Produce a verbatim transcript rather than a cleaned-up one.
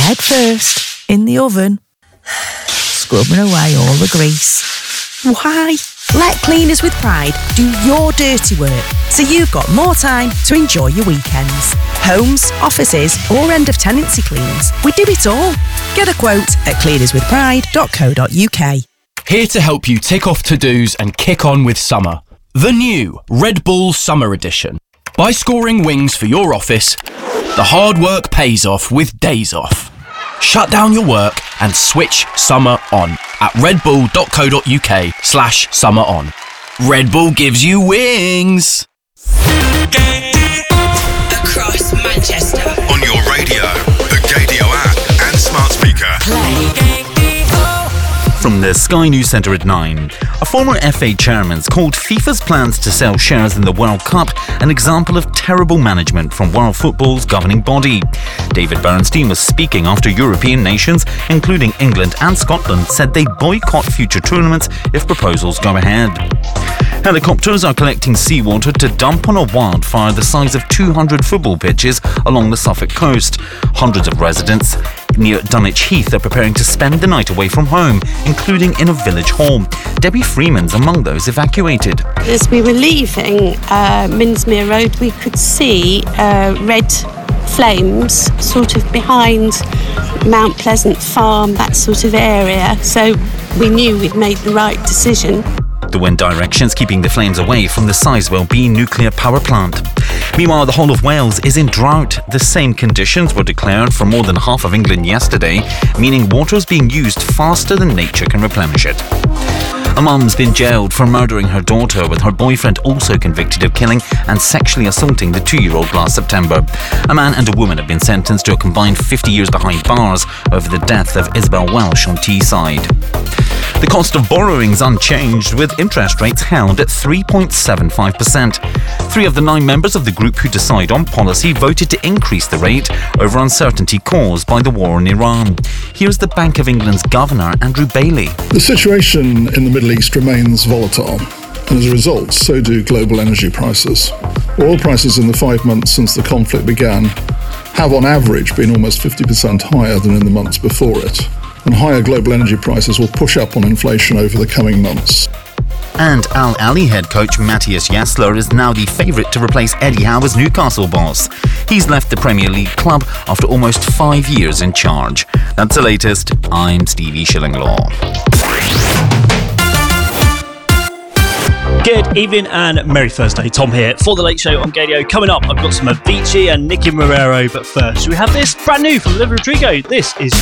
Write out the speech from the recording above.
head first in the oven, scrubbing away all the grease. Why? Let Cleaners with Pride do your dirty work so you've got more time to enjoy your weekends. Homes, offices or end of tenancy cleans. We do it all. Get a quote at cleaners with pride dot co dot uk. Here to help you tick off to-dos and kick on with summer. The new Red Bull Summer Edition. By scoring wings for your office, the hard work pays off with days off. Shut down your work and switch summer on at redbull dot co dot uk slash summer on. Red Bull gives you wings. Across Manchester. On your radio, the Gadio app and smart speaker. Play. From the Sky News Centre at nine, a former F A chairman's called FIFA's plans to sell shares in the World Cup an example of terrible management from world football's governing body. David Bernstein was speaking after European nations, including England and Scotland, said they boycott future tournaments if proposals go ahead. Helicopters are collecting seawater to dump on a wildfire the size of two hundred football pitches along the Suffolk coast. Hundreds of residents near Dunwich Heath are preparing to spend the night away from home, including in a village home. Debbie Freeman's among those evacuated. As we were leaving uh, Minsmere Road, we could see uh, red flames sort of behind Mount Pleasant Farm, that sort of area. So we knew we'd made the right decision. The wind directions keeping the flames away from the Sizewell B nuclear power plant. Meanwhile, the whole of Wales is in drought. The same conditions were declared for more than half of England yesterday, meaning water is being used faster than nature can replenish it. A mum's been jailed for murdering her daughter, with her boyfriend also convicted of killing and sexually assaulting the two-year-old last September. A man and a woman have been sentenced to a combined fifty years behind bars over the death of Isabel Welsh on Teesside. The cost of borrowing is unchanged, with interest rates held at three point seven five percent. Three of the nine members of the group who decide on policy voted to increase the rate over uncertainty caused by the war in Iran. Here's the Bank of England's Governor, Andrew Bailey. The situation in the Middle East remains volatile, and as a result, so do global energy prices. Oil prices in the five months since the conflict began have on average been almost fifty percent higher than in the months before it. And higher global energy prices will push up on inflation over the coming months. And Al Ahly head coach Matthias Jassler is now the favourite to replace Eddie Howe as Newcastle boss. He's left the Premier League club after almost five years in charge. That's the latest. I'm Stevie Shillinglaw. Good evening and Merry Thursday. Tom here for The Late Show on Gadio. Coming up, I've got some Avicii and Nicky Marrero, but first we have this brand new from Olivia Rodrigo. This is